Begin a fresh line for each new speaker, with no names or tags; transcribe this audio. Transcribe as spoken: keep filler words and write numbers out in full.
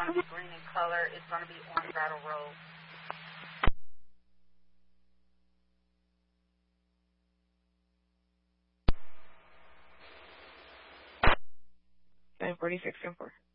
going to be green in color. It's going to be on Battle Road.
nine forty-six, ten four.